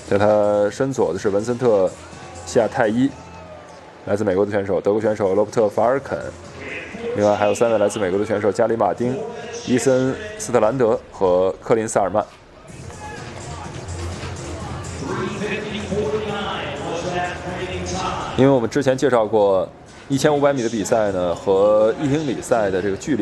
在他身左的是文森特·西亚泰伊，来自美国的选手；德国选手罗伯特·法尔肯。另外还有3位来自美国的选手：加里·马丁、伊森·斯特兰德和科林·萨尔曼。因为我们之前介绍过1500米的比赛呢和1英里赛的这个距离。